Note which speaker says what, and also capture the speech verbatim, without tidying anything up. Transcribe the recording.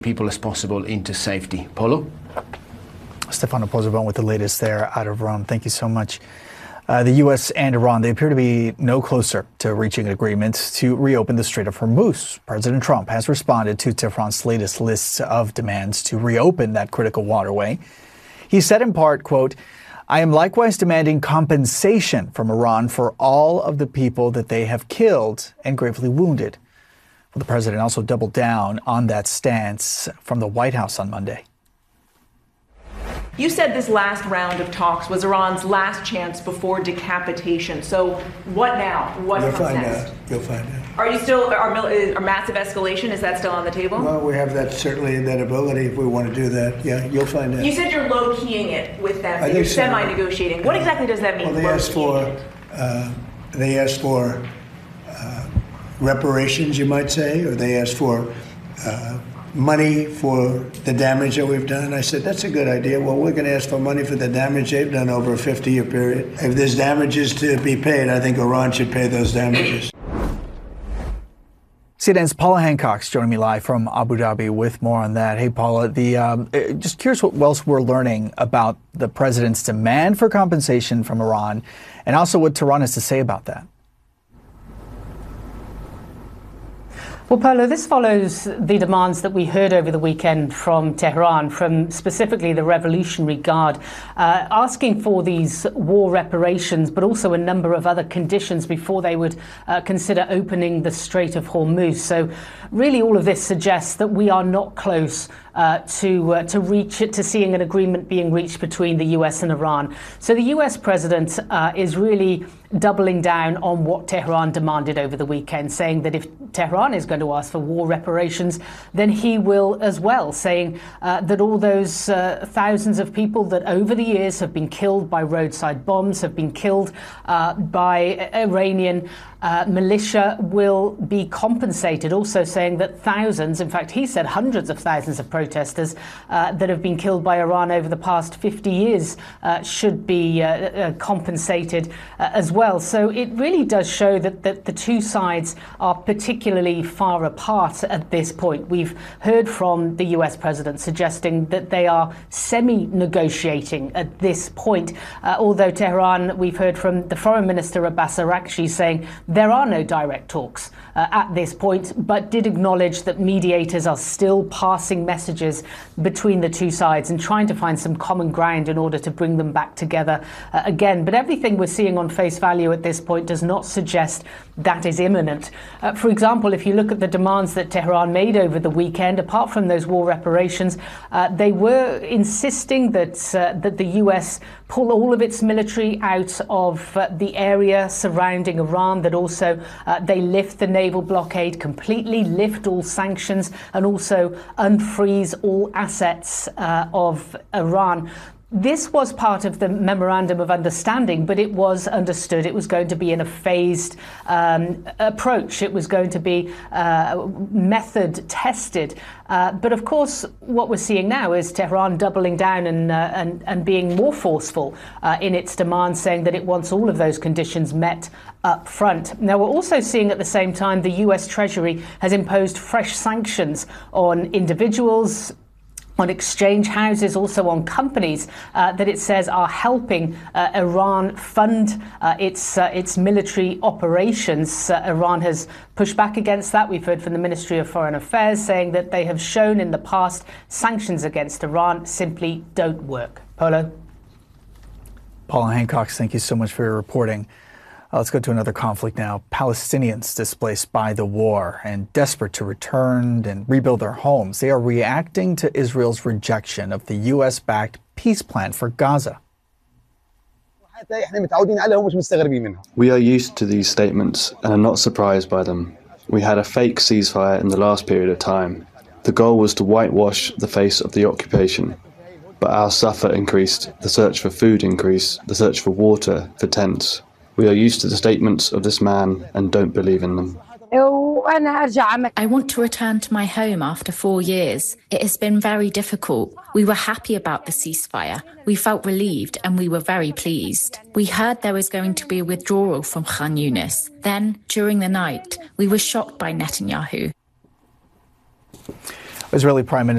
Speaker 1: people as possible into safety. Polo?
Speaker 2: Stefano Pozzebon with the latest there out of Rome. Thank you so much. Uh, the U S and Iran, they appear to be no closer to reaching an agreement to reopen the Strait of Hormuz. President Trump has responded to Tehran's latest list of demands to reopen that critical waterway. He said in part, quote, "I am likewise demanding compensation from Iran for all of the people that they have killed and gravely wounded." Well, the president also doubled down on that stance from the White House on Monday.
Speaker 3: You said this last round of talks was Iran's last chance before decapitation. So what now? What
Speaker 4: You'll
Speaker 3: comes
Speaker 4: find
Speaker 3: next?
Speaker 4: out. You'll find out.
Speaker 3: Are you still, are, are massive escalation, is that still on the table?
Speaker 4: Well, we have that, certainly that ability if we want to do that. Yeah, you'll find out.
Speaker 3: You said you're low-keying it with them,
Speaker 4: I
Speaker 3: that you're
Speaker 4: so.
Speaker 3: semi-negotiating. What exactly does that mean?
Speaker 4: Well, they asked for, uh, they asked for uh, reparations, you might say, or they asked for uh, money for the damage that we've done. I said, that's a good idea. Well, we're going to ask for money for the damage they've done over a fifty-year period. If there's damages to be paid, I think Iran should pay those damages.
Speaker 2: C N N's Paula Hancock's joining me live from Abu Dhabi with more on that. Hey, Paula, the um, just curious what else we're learning about the president's demand for compensation from Iran, and also what Tehran has to say about that.
Speaker 5: Well, Polo, this follows the demands that we heard over the weekend from Tehran, from specifically the Revolutionary Guard, uh, asking for these war reparations, but also a number of other conditions before they would uh, consider opening the Strait of Hormuz. So really all of this suggests that we are not close uh, to uh, to reach it, to seeing an agreement being reached between the U S and Iran. So the U S president uh, is really doubling down on what Tehran demanded over the weekend, saying that if Tehran is going to ask for war reparations, then he will as well, saying uh, that all those uh, thousands of people that over the years have been killed by roadside bombs, have been killed uh, by Iranian uh, militia will be compensated. Also saying that thousands, in fact, he said hundreds of thousands of protesters uh, that have been killed by Iran over the past fifty years uh, should be uh, uh, compensated uh, as well. Well. So it really does show that, that the two sides are particularly far apart at this point. We've heard from the U S president suggesting that they are semi-negotiating at this point, uh, although Tehran, we've heard from the foreign minister Abbas Araghchi saying there are no direct talks uh, at this point, but did acknowledge that mediators are still passing messages between the two sides and trying to find some common ground in order to bring them back together uh, again. But everything we're seeing on face value at this point does not suggest that is imminent. Uh, for example, if you look at the demands that Tehran made over the weekend, apart from those war reparations, uh, they were insisting that uh, that the U S pull all of its military out of uh, the area surrounding Iran, that also uh, they lift the naval blockade completely, lift all sanctions, and also unfreeze all assets uh, of Iran. This was part of the memorandum of understanding, but it was understood it was going to be in a phased um, approach. It was going to be uh, method tested. Uh, but of course, what we're seeing now is Tehran doubling down and uh, and, and being more forceful uh, in its demands, saying that it wants all of those conditions met up front. Now, we're also seeing at the same time the U S Treasury has imposed fresh sanctions on individuals, on exchange houses, also on companies uh, that it says are helping uh, Iran fund uh, its uh, its military operations. Uh, Iran has pushed back against that. We've heard from the Ministry of Foreign Affairs saying that they have shown in the past sanctions against Iran simply don't work. Polo?
Speaker 2: Paula Hancock, thank you so much for your reporting. Uh, let's go to another conflict now. Palestinians displaced by the war and desperate to return and rebuild their homes. They are reacting to Israel's rejection of the U S-backed peace plan for Gaza.
Speaker 6: We are used to these statements and are not surprised by them. We had a fake ceasefire in the last period of time. The goal was to whitewash the face of the occupation. But our suffer increased, the search for food increased, the search for water, for tents. We are used to the statements of this man and don't believe in them.
Speaker 7: I want to return to my home after four years. It has been very difficult. We were happy about the ceasefire. We felt relieved and we were very pleased. We heard there was going to be a withdrawal from Khan Yunis. Then, during the night, we were shocked by Netanyahu.
Speaker 2: Israeli Prime Minister